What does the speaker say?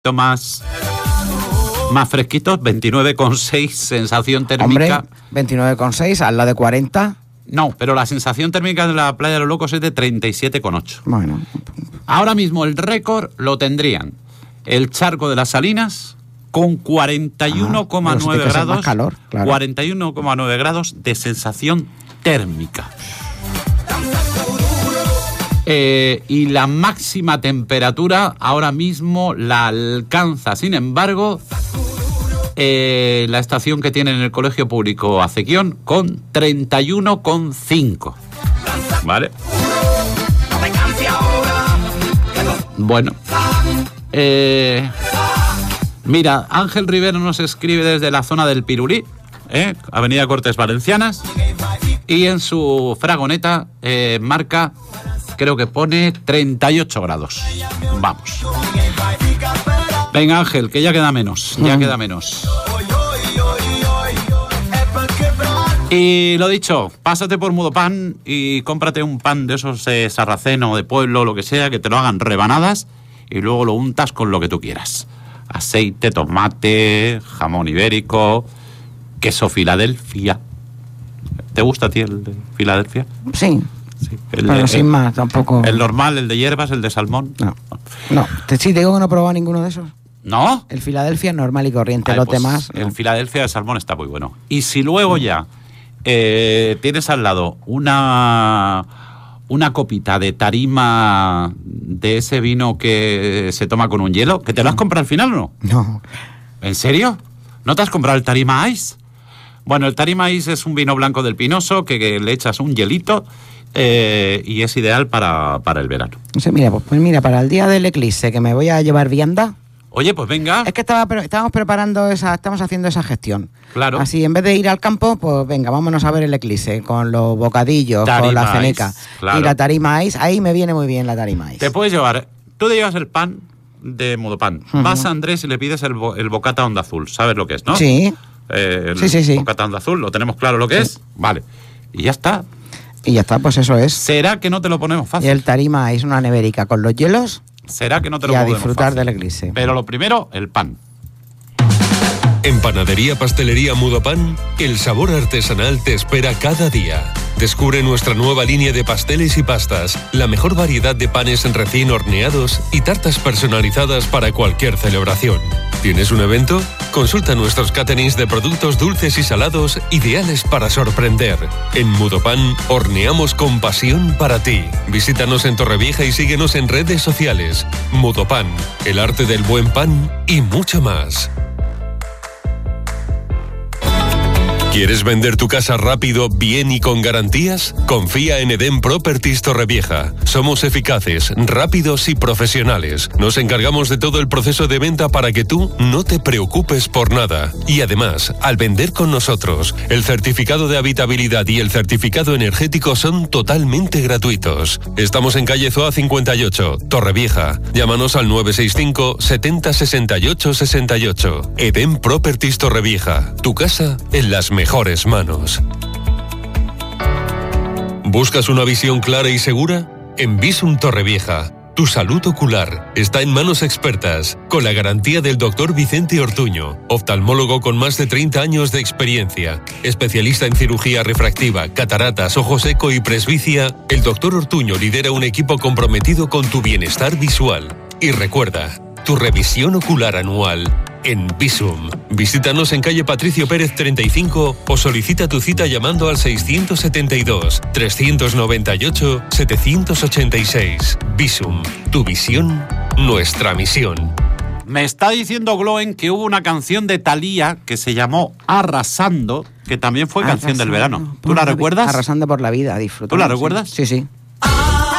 más fresquitos, 29,6 sensación térmica. Hombre, 29,6 al lado de 40. No, pero la sensación térmica de la Playa de los Locos es de 37,8. Bueno. Ahora mismo el récord lo tendrían el Charco de las Salinas con 41,9 grados. Más calor, claro. 41,9 grados de sensación térmica. Y la máxima temperatura ahora mismo la alcanza, sin embargo, la estación que tiene en el Colegio Público Acequión con 31,5. ¿Vale? Bueno. Mira, Ángel Rivero nos escribe desde la zona del Pirulí, Avenida Cortes Valencianas, y en su fragoneta marca, creo que pone 38 grados. Vamos. Venga, Ángel, que ya queda menos, queda menos. Y lo dicho, pásate por Mudopan y cómprate un pan de esos sarraceno, de pueblo, lo que sea, que te lo hagan rebanadas y luego lo untas con lo que tú quieras. Aceite, tomate, jamón ibérico, queso Filadelfia. ¿Te gusta a ti el de Filadelfia? Sí. Sí. Pero sin más, tampoco. ¿El normal, el de hierbas, el de salmón? No. Sí, te digo que no he probado ninguno de esos. ¿No? El Filadelfia normal y corriente, los pues demás. El Filadelfia de salmón está muy bueno. Y si luego ya tienes al lado una copita de tarima de ese vino que se toma con un hielo, ¿que te lo has comprado al final o no? No. ¿En serio? ¿No te has comprado el Tarima Ice? Bueno, el Tarima Ice es un vino blanco del Pinoso que le echas un hielito y es ideal para el verano. No sé, mira, pues mira, para el día del eclipse, que me voy a llevar vianda. Oye, pues venga. Es que estamos preparando estamos haciendo esa gestión. Claro. Así, en vez de ir al campo, pues venga, vámonos a ver el eclipse, con los bocadillos, Tarima con la ceneca. Ice, claro. Y la Tarima Ice, ahí me viene muy bien la Tarima Ice. Te puedes llevar, tú te llevas el pan de Mudopan. Vas a Andrés y le pides el bocata onda azul. ¿Sabes lo que es, no? Sí. Sí. Bocata onda azul, ¿lo tenemos claro lo que es? Vale. Y ya está. Y ya está, pues eso es. ¿Será que no te lo ponemos fácil? Y el Tarima Ice, una neverica con los hielos. ¿Será que no te lo y a ponemos disfrutar fácil? del eclipse. Pero lo primero, el pan. En Panadería Pastelería Mudopan, el sabor artesanal te espera cada día. Descubre nuestra nueva línea de pasteles y pastas, la mejor variedad de panes recién horneados y tartas personalizadas para cualquier celebración. ¿Tienes un evento? Consulta nuestros caterings de productos dulces y salados ideales para sorprender. En Mudopan, horneamos con pasión para ti. Visítanos en Torrevieja y síguenos en redes sociales. Mudopan, el arte del buen pan y mucho más. ¿Quieres vender tu casa rápido, bien y con garantías? Confía en Eden Properties Torrevieja. Somos eficaces, rápidos y profesionales. Nos encargamos de todo el proceso de venta para que tú no te preocupes por nada. Y además, al vender con nosotros, el certificado de habitabilidad y el certificado energético son totalmente gratuitos. Estamos en calle Zoa 58, Torrevieja. Llámanos al 965 70 68 68. Eden Properties Torrevieja. Tu casa en las mejores manos. ¿Buscas una visión clara y segura? En Visum Torrevieja, tu salud ocular está en manos expertas, con la garantía del Dr. Vicente Ortuño, oftalmólogo con más de 30 años de experiencia, especialista en cirugía refractiva, cataratas, ojo seco y presbicia. El Dr. Ortuño lidera un equipo comprometido con tu bienestar visual. Y recuerda, tu revisión ocular anual en Visum. Visítanos en calle Patricio Pérez 35 o solicita tu cita llamando al 672-398-786. Visum, tu visión, nuestra misión. Me está diciendo Gloen que hubo una canción de Thalía que se llamó Arrasando, que también fue canción del verano. ¿Tú la recuerdas? Arrasando por la vida, disfrutando. ¿Tú la recuerdas? Sí.